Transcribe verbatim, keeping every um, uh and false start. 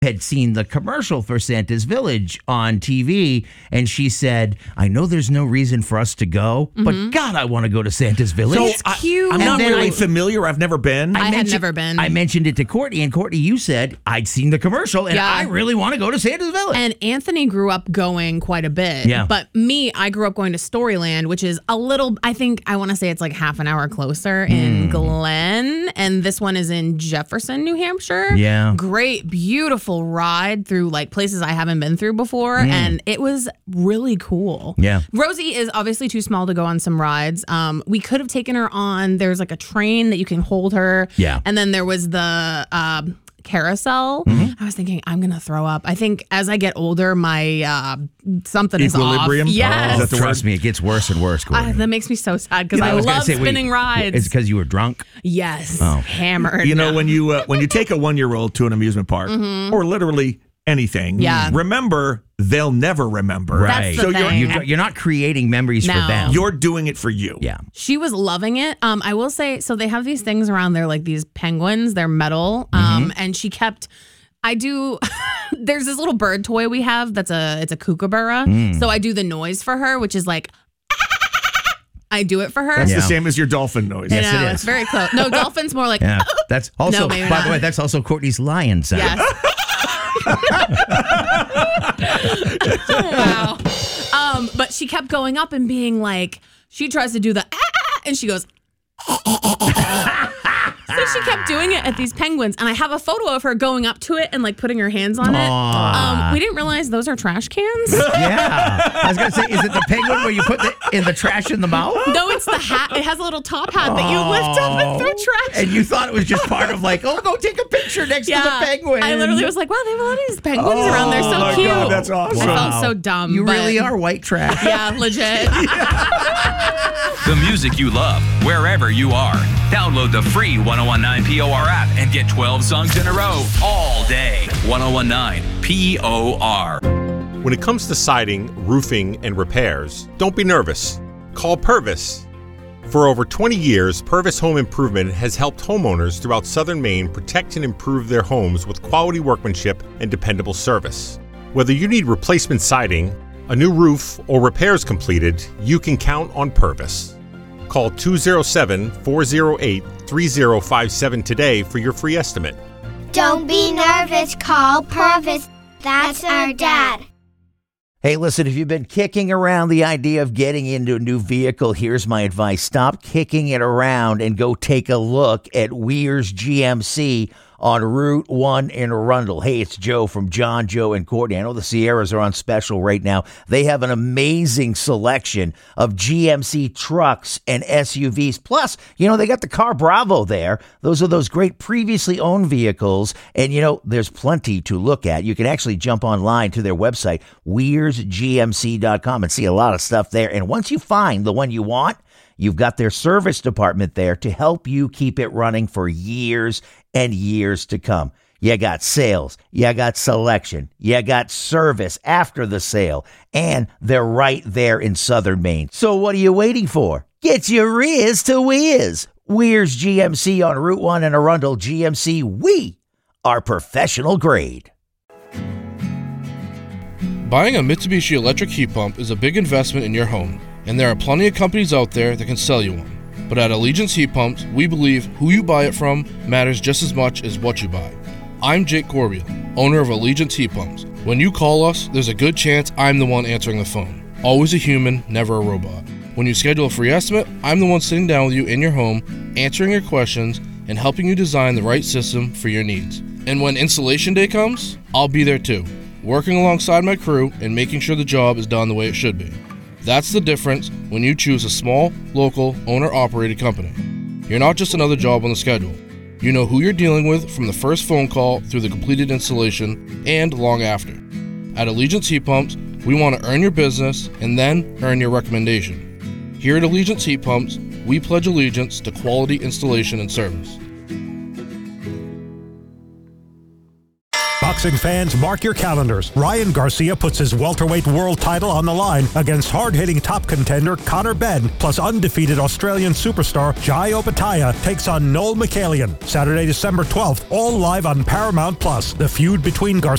had seen the commercial for Santa's Village on T V, and she said, I know there's no reason for us to go, mm-hmm. but God, I want to go to Santa's Village. So It's cute. I, I'm not really I, familiar. I've never been. I, I had never been. I mentioned it to Courtney, and Courtney, you said, I'd seen the commercial, and yeah. I really want to go to Santa's Village. And Anthony grew up going quite a bit. Yeah. But me, I grew up going to Storyland, which is a little, I think, I want to say it's like half an hour closer in mm. Glen. And this one is in Jefferson, New Hampshire. Yeah. Great, beautiful ride through like places I haven't been through before. Mm. And it was really cool. Yeah. Rosie is obviously too small to go on some rides. Um, we could have taken her on, there's like a train that you can hold her. Yeah. And then there was the um, carousel. Mm-hmm. I was thinking, I'm going to throw up. I think as I get older, my uh, something Equilibrium? is off. Yes. Oh, is that the Trust word? me, it gets worse and worse, Courtney. Uh, that makes me so sad because You know, I, I was gonna love say, wait, spinning rides. It's because you were drunk? Yes. Oh. Hammered. You know, when you uh, when you take a one-year-old to an amusement park, mm-hmm. or literally anything, yeah. remember, they'll never remember. Right. That's the so thing. you're, You're, you're not creating memories No. for them. you're doing it for you. Yeah. She was loving it. Um, I will say, so they have these things around there, like these penguins. They're metal. Um, Mm-hmm. and she kept. I do. There's this little bird toy we have that's a it's a kookaburra. Mm. So I do the noise for her, which is like. I do it for her. That's Yeah. the same as your dolphin noise. Yes, You know, it is. It's very close. No, dolphins more like. Yeah. That's also, No, maybe by not. the way, that's also Courtney's lion sound. Yes. Wow. Um, but she kept going up and being like, she tries to do the ah, ah, and she goes. So she kept doing it at these penguins, and I have a photo of her going up to it and like putting her hands on it. Um, we didn't realize those are trash cans. Yeah. I was going to say, is it the penguin where you put the, in the trash in the mouth? No, it's the hat. It has a little top hat that you lift up and throw trash. And you thought it was just part of like, oh, go take a picture next to the penguin. I literally was like, wow, they have a lot of these penguins around. They're so my cute. God, that's awesome. I felt so dumb. You but really are white trash. Yeah, legit. The music you love, wherever you are. Download the free ten nineteen P O R app and get twelve songs in a row all day. ten nineteen P O R. When it comes to siding, roofing, and repairs, don't be nervous. Call Purvis. For over twenty years, Purvis Home Improvement has helped homeowners throughout southern Maine protect and improve their homes with quality workmanship and dependable service. Whether you need replacement siding, a new roof, or repairs completed, you can count on Purvis. Call two oh seven, four oh eight, three oh five seven today for your free estimate. Don't be nervous, call Purvis. That's our dad. Hey, listen, if you've been kicking around the idea of getting into a new vehicle, here's my advice. Stop kicking it around and go take a look at Weir's G M C on Route one in Arundel. Hey, it's Joe from John, Joe, and Courtney. I know the Sierras are on special right now. They have an amazing selection of G M C trucks and S U Vs. Plus, you know, they got the Car Bravo there. Those are those great previously owned vehicles. And, you know, there's plenty to look at. You can actually jump online to their website, weirs g m c dot com, and see a lot of stuff there. And once you find the one you want, you've got their service department there to help you keep it running for years and years to come. You got sales, you got selection, you got service after the sale, and they're right there in southern Maine. So what are you waiting for? Get your Riz to Wiz. Weir's G M C on Route one in Arundel. G M C, we are professional grade. Buying a Mitsubishi electric heat pump is a big investment in your home, and there are plenty of companies out there that can sell you one. But at Allegiance Heat Pumps, we believe who you buy it from matters just as much as what you buy. I'm Jake Corbiel, owner of Allegiance Heat Pumps. When you call us, there's a good chance I'm the one answering the phone. Always a human, never a robot. When you schedule a free estimate, I'm the one sitting down with you in your home, answering your questions, and helping you design the right system for your needs. And when installation day comes, I'll be there too, working alongside my crew and making sure the job is done the way it should be. That's the difference when you choose a small, local, owner-operated company. You're not just another job on the schedule. You know who you're dealing with from the first phone call through the completed installation and long after. At Allegiance Heat Pumps, we want to earn your business and then earn your recommendation. Here at Allegiance Heat Pumps, we pledge allegiance to quality installation and service. Boxing fans, mark your calendars. Ryan Garcia puts his welterweight world title on the line against hard-hitting top contender Conor Benn, plus undefeated Australian superstar Jai Opetaia takes on Noel Michaelian. Saturday, December twelfth, all live on Paramount Plus. The feud between Garcia